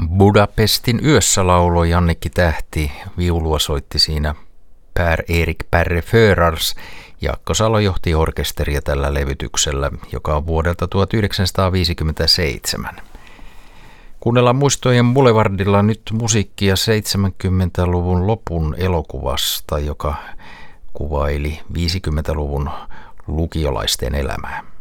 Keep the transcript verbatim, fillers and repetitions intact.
Budapestin yössä lauloi Jannikki Tähti. Viulua soitti siinä Per-Erik Perre Förars. Jaakko Salo johti orkesteria tällä levytyksellä, joka on vuodelta tuhatyhdeksänsataaviisikymmentäseitsemän. Kuunnellaan Muistojen Boulevardilla nyt musiikkia seitsemänkymmentäluvun lopun elokuvasta, joka kuvaili viisikymmentäluvun lukiolaisten elämää.